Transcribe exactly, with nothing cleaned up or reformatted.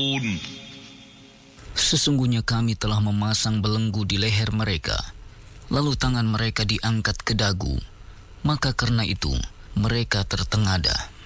Firaun. Sesungguhnya kami telah memasang belenggu di leher mereka, lalu tangan mereka diangkat ke dagu, maka karena itu mereka tertengada.